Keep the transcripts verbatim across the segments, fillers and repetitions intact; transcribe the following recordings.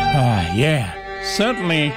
Ah, yeah, certainly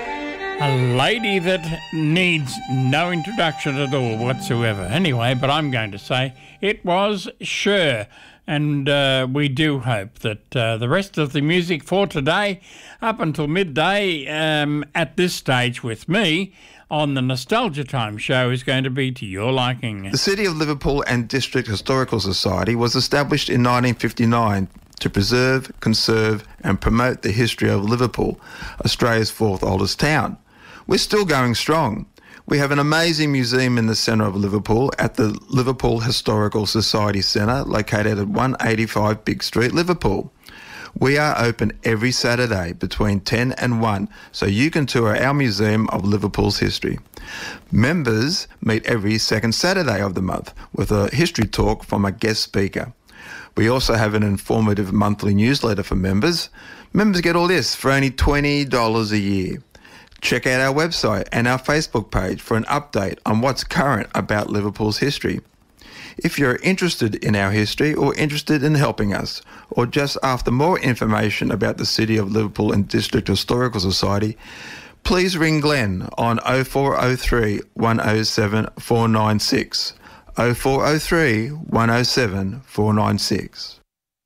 a lady that needs no introduction at all whatsoever. Anyway, but I'm going to say it was Cher. And uh, we do hope that uh, the rest of the music for today, up until midday, um, at this stage with me on the Nostalgia Time show, is going to be to your liking. The City of Liverpool and District Historical Society was established in nineteen fifty-nine to preserve, conserve and promote the history of Liverpool, Australia's fourth oldest town. We're still going strong. We have an amazing museum in the centre of Liverpool at the Liverpool Historical Society Centre, located at one eighty-five Big Street, Liverpool. We are open every Saturday between ten and one, so you can tour our Museum of Liverpool's history. Members meet every second Saturday of the month with a history talk from a guest speaker. We also have an informative monthly newsletter for members. Members get all this for only twenty dollars a year. Check out our website and our Facebook page for an update on what's current about Liverpool's history. If you're interested in our history or interested in helping us, or just after more information about the City of Liverpool and District Historical Society, please ring Glenn on oh four oh three, one oh seven, four nine six. oh four oh three, one oh seven, four nine six.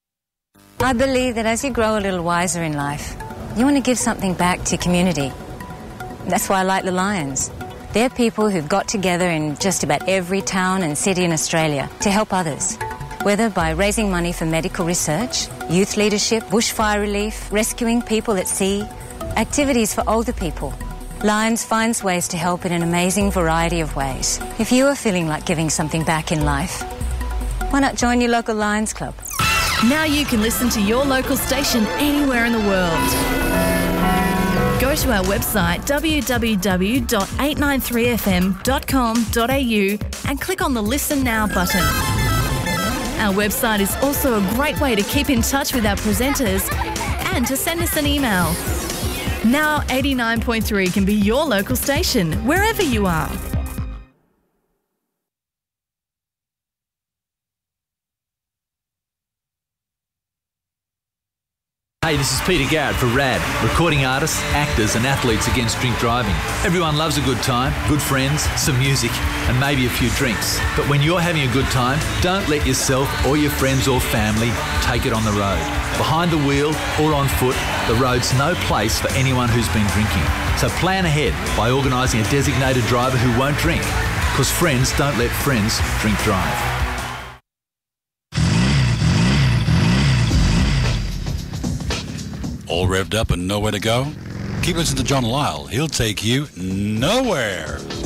I believe that as you grow a little wiser in life, you want to give something back to your community. That's why I like the Lions. They're people who've got together in just about every town and city in Australia to help others, whether by raising money for medical research, youth leadership, bushfire relief, rescuing people at sea, activities for older people. Lions finds ways to help in an amazing variety of ways. If you are feeling like giving something back in life, why not join your local Lions Club? Now you can listen to your local station anywhere in the world. Go to our website w w w dot eight nine three f m dot com dot a u and click on the Listen Now button. Our website is also a great way to keep in touch with our presenters and to send us an email. Now eighty-nine point three can be your local station, wherever you are. Hey, this is Peter Garrett for RAD, recording artists, actors and athletes against drink driving. Everyone loves a good time, good friends, some music and maybe a few drinks. But when you're having a good time, don't let yourself or your friends or family take it on the road. Behind the wheel or on foot, the road's no place for anyone who's been drinking. So plan ahead by organising a designated driver who won't drink, because friends don't let friends drink drive. All revved up and nowhere to go? Keep listening to John Lyle. He'll take you nowhere.